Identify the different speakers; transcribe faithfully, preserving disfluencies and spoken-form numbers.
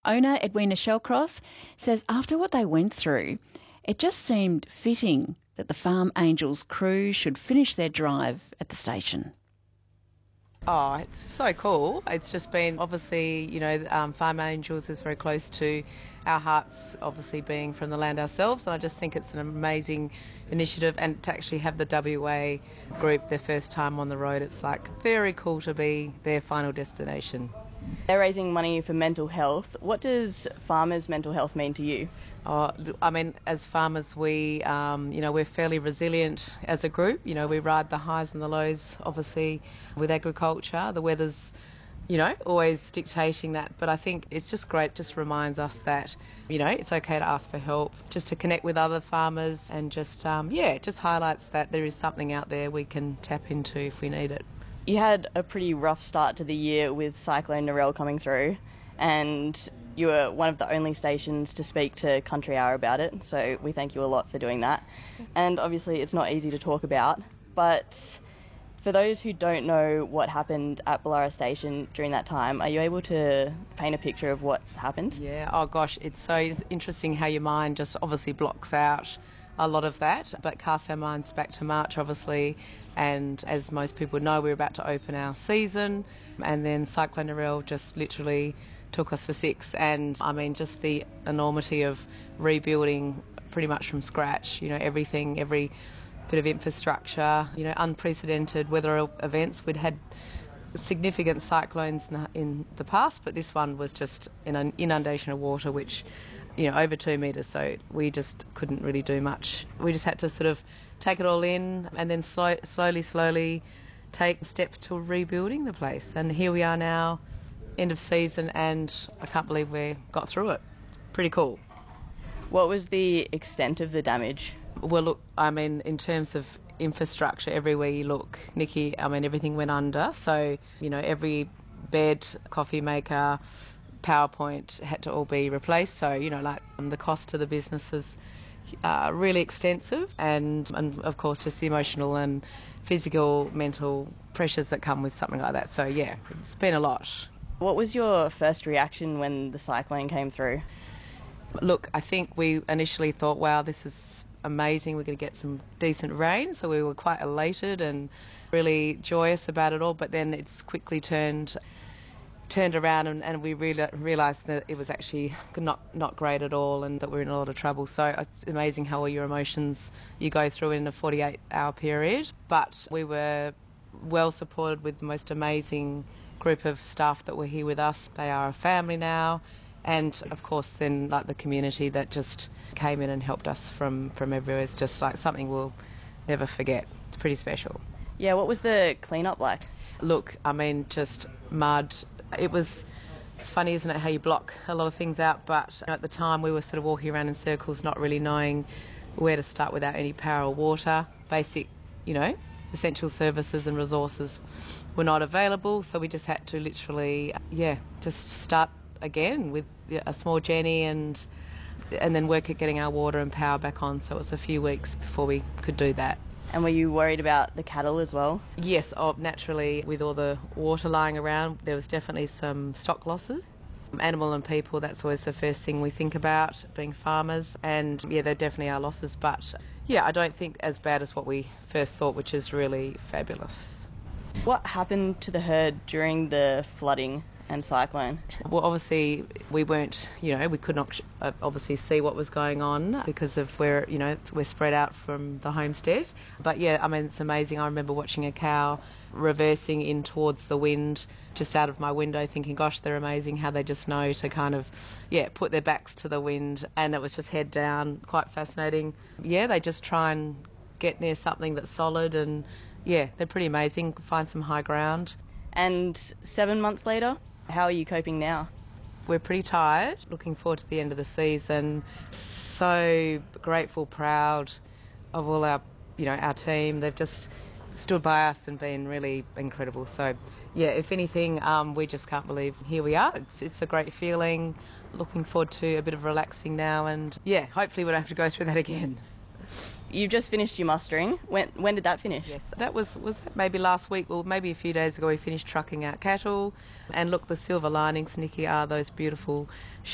Speaker 1: Owner Edwina Shellcross says after what they went through, it just seemed fitting that the Farm Angels crew should finish their drive at the station.
Speaker 2: Oh, it's so cool. It's just been, obviously, you know, um, Farm Angels is very close to our hearts, obviously being from the land ourselves, and I just think it's an amazing initiative, and to actually have the W A group their first time on the road, it's like very cool to be their final destination.
Speaker 3: They're raising money for mental health. What does farmers' mental health mean to you?
Speaker 2: Oh, I mean, as farmers, we, um, you know, we're fairly resilient as a group. You know, we ride the highs and the lows, obviously, with agriculture. The weather's, you know, always dictating that. But I think it's just great, just reminds us that, you know, it's okay to ask for help, just to connect with other farmers, and just, um, yeah, it just highlights that there is something out there we can tap into if we need it.
Speaker 3: You had a pretty rough start to the year with Cyclone Narelle coming through, and you were one of the only stations to speak to Country Hour about it, so we thank you a lot for doing that. And obviously it's not easy to talk about, but for those who don't know what happened at Boolarra Station during that time, are you able to paint a picture of what happened?
Speaker 2: Yeah, oh gosh, it's so interesting how your mind just obviously blocks out a lot of that, but cast our minds back to March, obviously, and as most people know, we were about to open our season, and then Cyclone Narelle just literally took us for six, and I mean, just the enormity of rebuilding pretty much from scratch, you know, everything, every bit of infrastructure, you know, unprecedented weather events. We'd had significant cyclones in the, in the past, but this one was just an inundation of water, which, you know, over two metres, so we just couldn't really do much. We just had to sort of take it all in, and then slow, slowly, slowly take steps to rebuilding the place. And here we are now, end of season, and I can't believe we got through it. Pretty cool.
Speaker 3: What was the extent of the damage?
Speaker 2: Well, look, I mean, in terms of infrastructure, everywhere you look, Nikki, I mean, everything went under. So, you know, every bed, coffee maker, PowerPoint had to all be replaced. So, you know, like um, the cost to the business is uh, really extensive, and, and of course just the emotional and physical, mental pressures that come with something like that. So, yeah, it's been a lot.
Speaker 3: What was your first reaction when the cyclone came through?
Speaker 2: Look, I think we initially thought, wow, this is amazing, we're going to get some decent rain, so we were quite elated and really joyous about it all, but then it's quickly turned turned around, and, and we really realised that it was actually not, not great at all, and that we're in a lot of trouble. So it's amazing how all your emotions you go through in a forty-eight hour period. But we were well supported with the most amazing group of staff that were here with us. They are a family now, and of course then like the community that just came in and helped us from, from everywhere. It's just like something we'll never forget. It's pretty special.
Speaker 3: Yeah, what was the clean-up like?
Speaker 2: Look, I mean, just mud. It was, it's funny, isn't it, how you block a lot of things out, but at the time we were sort of walking around in circles, not really knowing where to start without any power or water. Basic, you know, essential services and resources were not available, so we just had to literally, yeah, just start again with a small Jenny, and and then work at getting our water and power back on. So it was a few weeks before we could do that.
Speaker 3: And were you worried about the cattle as well?
Speaker 2: Yes, oh, naturally, with all the water lying around, there was definitely some stock losses. Animal and people, that's always the first thing we think about, being farmers. And yeah, there definitely are losses, but yeah, I don't think as bad as what we first thought, which is really fabulous.
Speaker 3: What happened to the herd during the flooding and cyclone?
Speaker 2: Well, obviously we weren't, you know, we could not uh, obviously see what was going on because of where, you know, we're spread out from the homestead. But yeah, I mean, it's amazing. I remember watching a cow reversing in towards the wind just out of my window, thinking, gosh, they're amazing how they just know to kind of, yeah, put their backs to the wind, and it was just head down. Quite fascinating. Yeah, they just try and get near something that's solid, and yeah, they're pretty amazing. Find some high ground.
Speaker 3: And seven months later, how are you coping now?
Speaker 2: We're pretty tired, looking forward to the end of the season. So grateful, proud of all our, you know, our team. They've just stood by us and been really incredible. So yeah, if anything, um, we just can't believe here we are. It's, it's a great feeling. Looking forward to a bit of relaxing now, and yeah, hopefully we don't have to go through that again.
Speaker 3: You've just finished your mustering. When when did that finish?
Speaker 2: Yes, that was, was that maybe last week, well, maybe a few days ago we finished trucking out cattle. And look, the silver linings, Nikki, are those beautiful